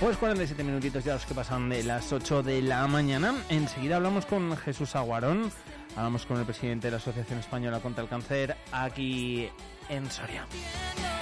Pues 47 minutitos ya los que pasan de las 8 de la mañana. Enseguida hablamos con Jesús Aguarón, hablamos con el presidente de la Asociación Española contra el Cáncer aquí en Soria.